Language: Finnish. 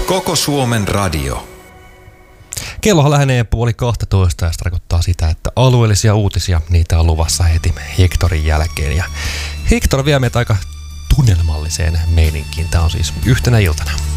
Koko Suomen radio. Kellohan lähenee 11:30 ja se tarkoittaa sitä, että alueellisia uutisia, niitä on luvassa heti Hectorin jälkeen. Ja Hector vie meitä aika tunnelmalliseen meininkiin. Tämä on siis yhtenä iltana.